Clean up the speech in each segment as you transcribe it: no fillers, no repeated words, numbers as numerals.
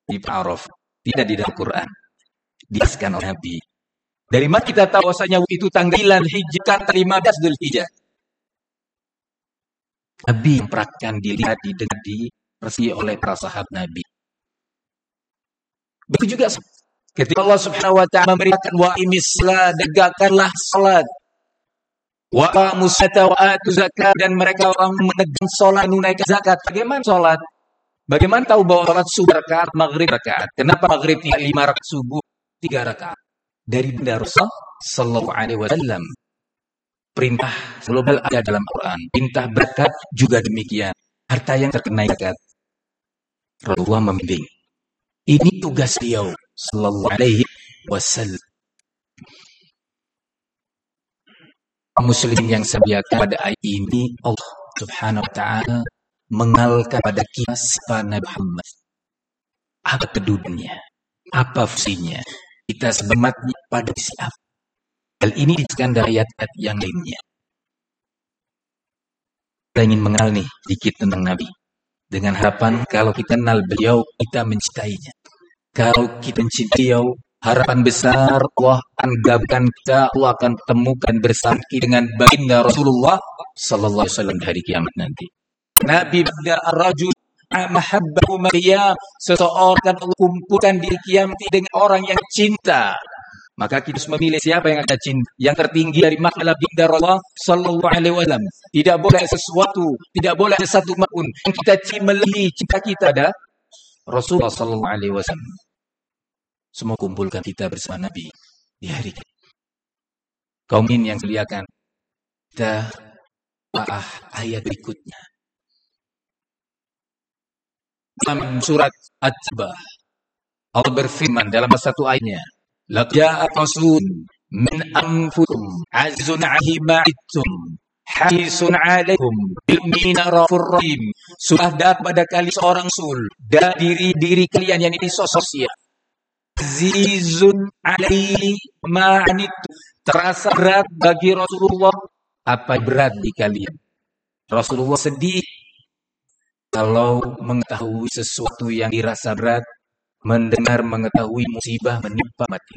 di Araf, tidak di dalam Quran. Dijelaskan oleh Nabi. Dari mana kita tahu bahwasanya itu tanggalan Hijjah kata 15 Dzulhijjah? Nabi mempraktikkan dilihat didengar dipersi oleh para sahabat Nabi. Begitu juga ketika Allah Subhanahu wa taala memberikan wa imislah, tegakkanlah salat. Wa qamusata wa atu zakat, dan mereka orang menegakkan salat, menunaikan zakat. Bagaimana salat? Bagaimana tahu bahwa salat subuh rakaat, maghrib rakaat? Kenapa maghrib 5 rakaat, subuh 3 rakaat? Dari benda Rasul sallallahu alaihi wasallam. Perintah global ada dalam Quran. Perintah zakat juga demikian. Harta yang terkena zakat. Rasulullah membimbing. Ini tugas beliau sallallahu alaihi wasallam. Muslim yang sebiakan pada ayat ini, Allah Subhanahu wa taala mengenalkan pada kita siapa Nabi Muhammad. Apa kedudukannya? Apa fungsinya? Kita sebenarnya pada siapa? Hal ini dijelaskan dari ayat-ayat yang lainnya. Kita ingin mengenal nih sedikit tentang Nabi. Dengan harapan kalau kita kenal beliau, kita mencintainya. Kalau kita mencintai beliau, harapan besar Allah akan gabungkan kita, Allah akan temukan bersama dengan baginda Rasulullah sallallahu alaihi wasallam di hari kiamat nanti. Nabi bada ar-rajul mahabbahu mariyam, seseorang akan Allah kumpulkan di kiamat dengan orang yang cinta. Maka kita harus memilih siapa yang kita cinta. Yang tertinggi dari makna baginda Rasulullah sallallahu alaihi wasallam. Tidak boleh sesuatu, tidak boleh ada satu pun yang kita melebihi cinta kita ada Rasulullah sallallahu alaihi wasallam. Semua kumpulkan kita bersama Nabi di hari ini. Kaum ini yang seliakan kita ayat berikutnya. Dalam surat At-Taubah, Allah berfirman dalam satu ayatnya, laqad ja'akum rasulun min anfusikum azizun 'alaihi ma 'anittum harisun 'alaikum bil mu'minina raufur rahim. Sudah datang pada kalian seorang rasul dari diri kalian yang ini sosial. Azizun 'alaihi ma 'anittum, terasa berat bagi Rasulullah apa berat di kalian. Rasulullah sedih kalau mengetahui sesuatu yang dirasa berat, mendengar mengetahui musibah menimpa mati.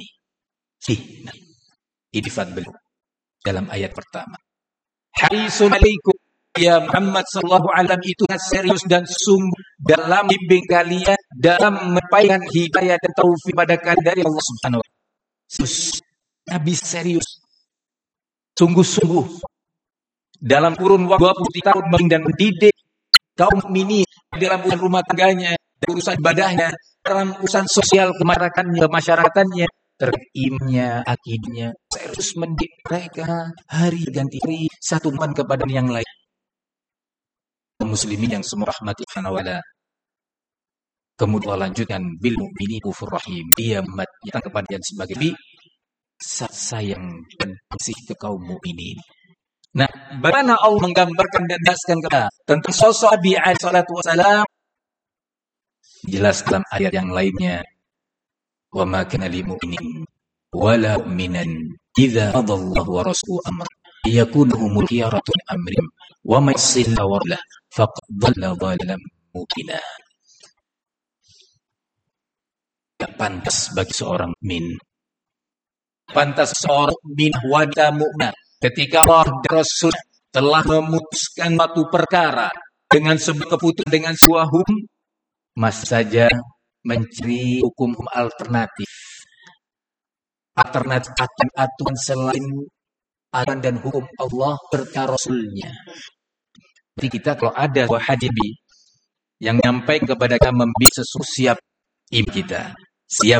Idifat beliau dalam ayat pertama. Harisun alaikum ya Muhammad sallallahu alaihi wasallam, itu serius dan sungguh dalam bimbing kalian, dalam menyampaikan hidayah dan taufik pada kalian dari Allah Subhanahu wa taala. Nabi serius, sungguh-sungguh dalam kurun waktu 20 tahun dan mendidik kaum mukminin dalam urusan rumah tangganya, urusan ibadahnya, dalam urusan sosial kemasyarakatnya, terimnya, akidnya, serius mendidik mereka hari ganti hari, satu teman kepada yang lain. Muslimin yang semua rahmati subhanahu wa ta'ala. Kemudian Allah lanjutkan bil mu'mini kufur rahim. Dia datang kepada yang sebagai sayang dan kasih ke kaum mukminin. Nah, bagaimana Allah menggambarkan dan menjelaskan kepada tentang sosok Nabi alaihi salatu wasalam? Jelas dalam ayat yang lainnya. Wa ma kana lil mu'minin wala mu'minan idza qadallahu wa rasuluhu amran yakunhumul khiyaratu min amrihim wa may yasilla wa la faqad dhalla dhalalan mubina. Tidak pantas bagi seorang mukmin, pantas seorang mukmin wanita mukminah ketika Allah dan Rasul telah memutuskan suatu perkara dengan sebuah keputusan, dengan sebuah hukum, masih saja mencari hukum alternatif aturan selain aturan dan hukum Allah serta Rasulnya. Jadi kita kalau ada sebuah hadis yang nyampai kepada kita membimbing sesuatu, siap iman kita, siap